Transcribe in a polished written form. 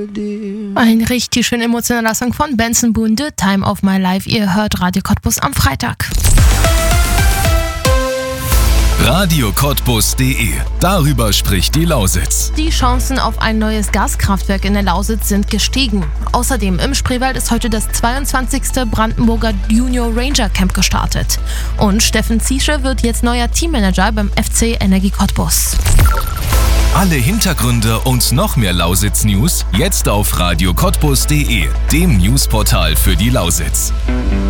Ein richtig schön emotionaler Song von Benson Boone, The Time of My Life. Ihr hört Radio Cottbus am Freitag. radiocottbus.de. Darüber spricht die Lausitz. Die Chancen auf ein neues Gaskraftwerk in der Lausitz sind gestiegen. Außerdem im Spreewald ist heute das 22. Brandenburger Junior Ranger Camp gestartet. Und Steffen Ziesche wird jetzt neuer Teammanager beim FC Energie Cottbus. Alle Hintergründe und noch mehr Lausitz-News jetzt auf radiocottbus.de, dem Newsportal für die Lausitz.